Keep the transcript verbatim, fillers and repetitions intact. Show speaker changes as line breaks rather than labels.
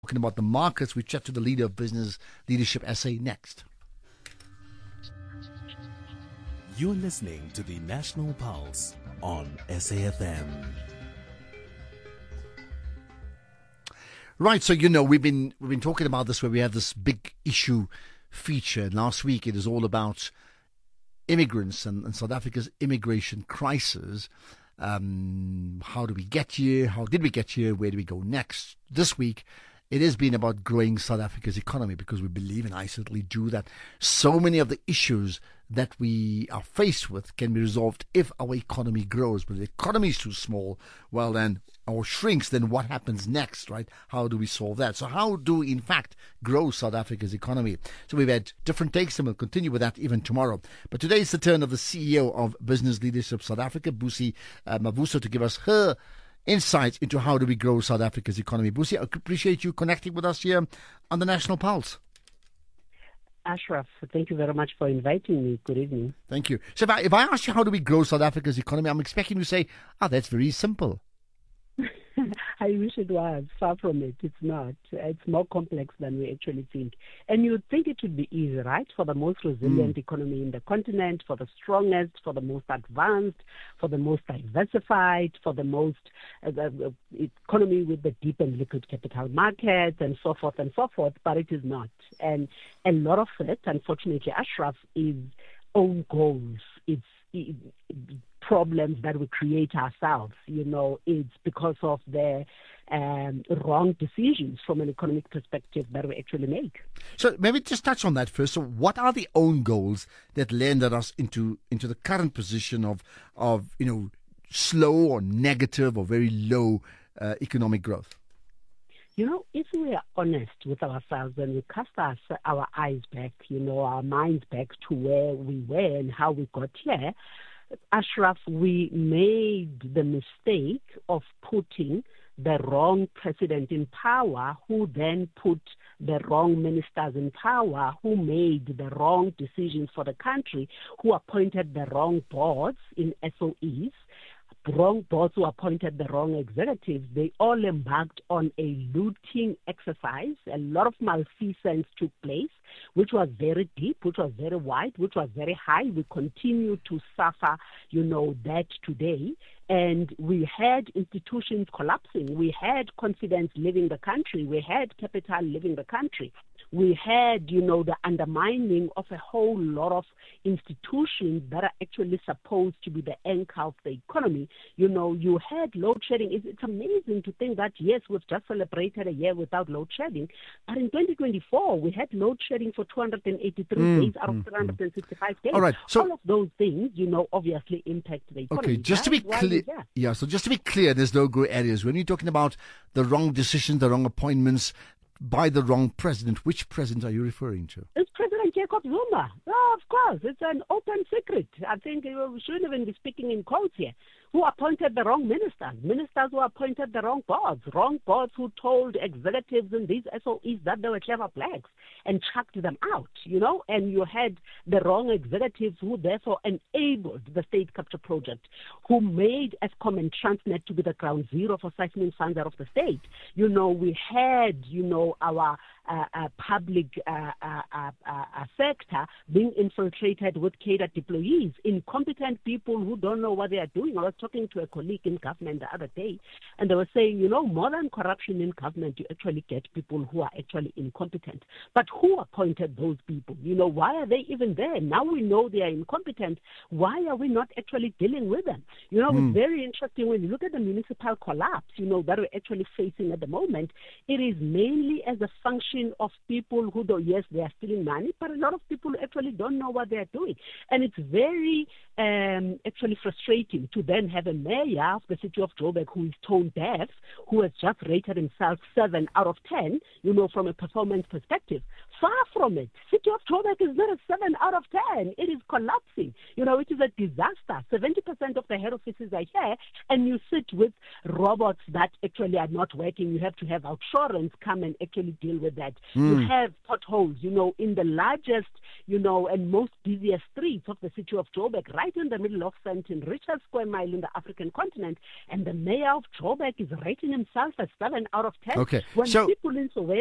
Talking about the markets, we chat to the leader of Business Leadership S A next.
You're listening to the National Pulse on S A F M.
Right, so you know we've been we've been talking about this where we have this big issue feature. Last week it is all about immigrants and, and South Africa's immigration crisis. Um, how do we get here? How did we get here? Where do we go next? This week it has been about growing South Africa's economy, because we believe, and I certainly do, that so many of the issues that we are faced with can be resolved if our economy grows. But if the economy is too small, well then, or shrinks, then what happens next, right? How do we solve that? So how do we, in fact, grow South Africa's economy? So we've had different takes, and we'll continue with that even tomorrow. But today is the turn of the C E O of Business Leadership South Africa, Busi uh, Mavuso, to give us her insights into how do we grow South Africa's economy. Busi, I appreciate you connecting with us here on the National Pulse.
Ashraf, thank you very much for inviting me. Good evening.
Thank you. So if I, if I ask you how do we grow South Africa's economy, I'm expecting you to say, ah, oh, that's very simple.
I wish it was. Far from it. It's not. It's more complex than we actually think. And you'd think it would be easy, right? For the most resilient mm. economy in the continent, for the strongest, for the most advanced, for the most diversified, for the most uh, the, the economy with the deep and liquid capital markets, and so forth and so forth. But it is not. And a lot of it, unfortunately, Ashraf, is own goals. It's it, problems that we create ourselves. You know, it's because of the um, wrong decisions from an economic perspective that we actually make.
So maybe just touch on that first. So what are the own goals that landed us into into the current position of, of you know, slow or negative or very low uh, economic growth?
You know, if we are honest with ourselves and we cast our, our eyes back, you know, our minds back to where we were and how we got here, Ashraf, we made the mistake of putting the wrong president in power, who then put the wrong ministers in power, who made the wrong decisions for the country, who appointed the wrong boards in S O Es, wrong boards who appointed the wrong executives. They all embarked on a looting exercise. A lot of malfeasance took place, which was very deep, which was very wide, which was very high. We continue to suffer, you know, that today. And we had institutions collapsing. We had confidence leaving the country. We had capital leaving the country. We had, you know, the undermining of a whole lot of institutions that are actually supposed to be the anchor of the economy. You know, you had load shedding. It's, it's amazing to think that, yes, we've just celebrated a year without load shedding. But in twenty twenty-four, we had load shedding for two hundred eighty-three mm, days out of mm, three hundred sixty-five mm. days.
All right. So,
all of those things, you know, obviously impact the economy.
Okay, just to be clear. Yeah. yeah, so just to be clear, there's no gray areas. When you're talking about the wrong decisions, the wrong appointments by the wrong president, which president are you referring to?
It's President Jacob Zuma. Oh, of course. It's an open secret. I think we shouldn't even be speaking in quotes here. Who appointed the wrong ministers? Ministers who appointed the wrong boards. Wrong boards who told executives in these S O Es that they were clever blacks and chucked them out, you know? And you had the wrong executives who therefore enabled the state capture project, who made Eskom and Transnet to be the ground zero for siphoning funds out of the state. You know, we had, you know, our uh, uh, public uh, uh, uh, uh, sector being infiltrated with catered employees, incompetent people who don't know what they are doing. I was talking to a colleague in government the other day, and they were saying, you know, more than corruption in government, you actually get people who are actually incompetent. But who appointed those people? You know, why are they even there? Now we know they are incompetent. Why are we not actually dealing with them? You know, mm. it's very interesting when you look at the municipal collapse, you know, that we're actually facing at the moment. It is mainly as a function of people who, though, yes, they are stealing money, but a lot of people actually don't know what they are doing. And it's very um, actually frustrating to then have a mayor of the city of Joburg who is tone deaf, who has just rated himself seven out of ten, you know, from a performance perspective. Far from it. City of Joburg is not a seven out of ten. It is collapsing. You know, it is a disaster. seventy percent of the head offices are here, and you sit with robots that actually are not working. You have to have outsurance come and actually deal with that. Mm. You have potholes, you know, in the largest, you know, and most busiest streets of the city of Joburg, right in the middle of Sandton, Richard Square Mile in the African continent. And the mayor of Joburg is rating himself a seven out of ten.
Okay,
When
so
people in Soweto